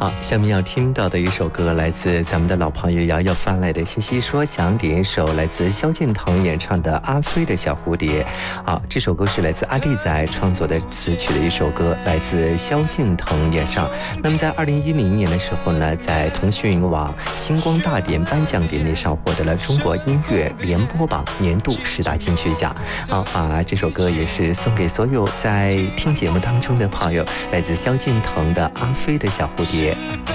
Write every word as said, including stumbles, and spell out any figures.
好，下面要听到的一首歌来自咱们的老朋友瑶瑶发来的信息，说想点一首来自萧敬腾演唱的《阿飞的小蝴蝶》。好，这首歌是来自阿弟仔创作的词曲的一首歌，来自萧敬腾演唱。那么在二零一零年的时候呢，在腾讯网星光大典颁奖典礼上获得了中国音乐联播榜年度十大金曲奖。好，把这首歌也是送给所有在听节目当中的朋友，来自萧敬腾的《阿飞的小蝴蝶》。